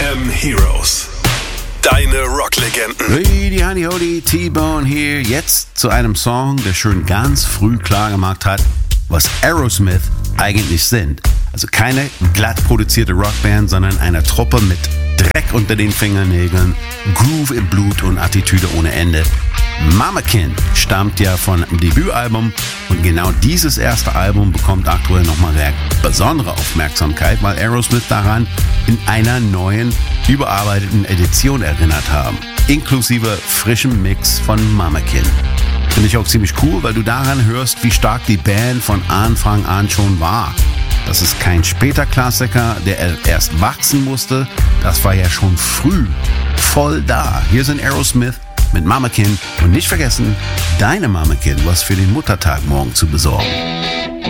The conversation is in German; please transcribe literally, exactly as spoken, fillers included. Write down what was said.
M Heroes. Deine Rocklegenden. Hey, Honey Hody, T-Bone hier. Jetzt zu einem Song, der schon ganz früh klar gemacht hat, was Aerosmith eigentlich sind. Also keine glatt produzierte Rockband, sondern eine Truppe mit Dreck unter den Fingernägeln, Groove im Blut und Attitüde ohne Ende. Mamakin stammt ja von einem Debütalbum und genau dieses erste Album bekommt aktuell nochmal eine besondere Aufmerksamkeit, weil Aerosmith daran in einer neuen, überarbeiteten Edition erinnert haben, inklusive frischem Mix von Mamakin. Finde ich auch ziemlich cool, weil du daran hörst, wie stark die Band von Anfang an schon war. Das ist kein später Klassiker, der erst wachsen musste. Das war ja schon früh voll da. Hier sind Aerosmith mit Mamakin und nicht vergessen, deine Mamakin was für den Muttertag morgen zu besorgen.